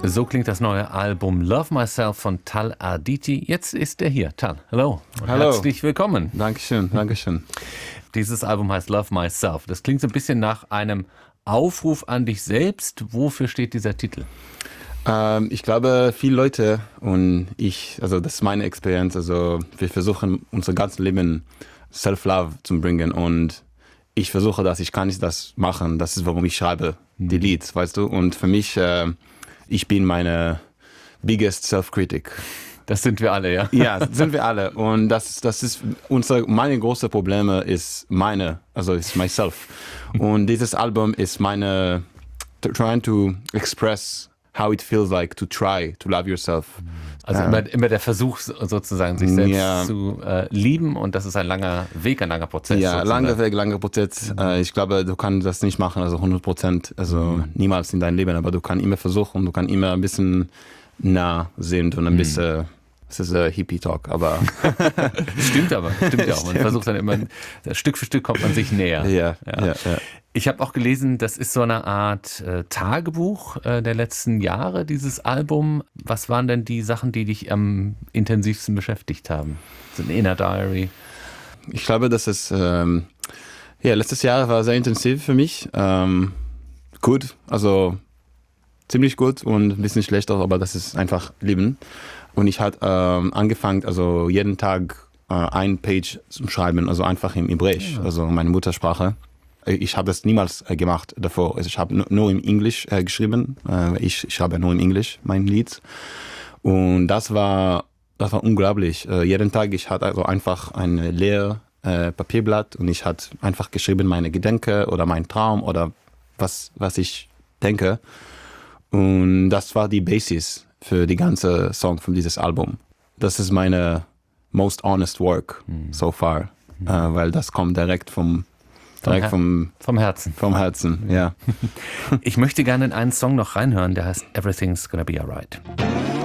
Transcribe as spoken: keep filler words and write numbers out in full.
So klingt das neue Album Love Myself von Tal Arditi. Jetzt ist er hier. Tal, hallo. Und Hallo. Herzlich willkommen. Dankeschön, Dankeschön. Dieses Album heißt Love Myself. Das klingt so ein bisschen nach einem Aufruf an dich selbst. Wofür steht dieser Titel? Ähm, ich glaube, viele Leute und ich, also das ist meine Experience, also wir versuchen unser ganzes Leben Self-Love zu bringen und ich versuche das, ich kann nicht das machen, das ist, warum ich schreibe die Lieds, weißt du, und für mich, äh, ich bin meine biggest Self-Critic. Das sind wir alle, ja? Ja, sind wir alle und das, das ist, unser, meine große Probleme ist meine, also ist myself und dieses Album ist meine, trying to express how it feels like to try to love yourself. Also Ja. immer, immer der Versuch sozusagen, sich selbst Ja. zu äh, lieben und das ist ein langer Weg, ein langer Prozess. Ja, sozusagen. langer Weg, langer Prozess. Äh, ich glaube, du kannst das nicht machen, also hundert Prozent, also Mhm. niemals in deinem Leben, aber du kannst immer versuchen, du kannst immer ein bisschen nah sind und ein bisschen, das ist ein Hippie-Talk, aber Stimmt aber, stimmt ja auch. Man Stimmt. versucht dann immer, Stück für Stück kommt man sich näher. ja, Ja. ja, ja. Ich habe auch gelesen, das ist so eine Art äh, Tagebuch äh, der letzten Jahre, dieses Album. Was waren denn die Sachen, die dich am intensivsten beschäftigt haben? So ein Inner Diary. Ich glaube, das ist, ähm, ja, letztes Jahr war sehr intensiv für mich. Ähm, gut, also ziemlich gut und ein bisschen schlechter, aber das ist einfach Leben. Und ich habe ähm, angefangen, also jeden Tag äh, ein Page zu schreiben, also einfach im Hebräisch, also meine Muttersprache. Ich habe das niemals äh, gemacht davor. Also ich habe nur, nur im Englisch äh, geschrieben. Äh, ich, ich schreibe nur im Englisch mein Lied. Und das war, das war unglaublich. Äh, jeden Tag, ich hatte also einfach ein leeres äh, Papierblatt und ich hatte einfach geschrieben meine Gedanken oder mein Traum oder was, was ich denke. Und das war die Basis für die ganze Song von dieses Album. Das ist meine most honest work Mhm. so far, Mhm. äh, weil das kommt direkt vom direkt vom, Vom Herzen. vom Herzen, ja. Ich möchte gerne in einen Song noch reinhören, der heißt Everything's Gonna Be Alright.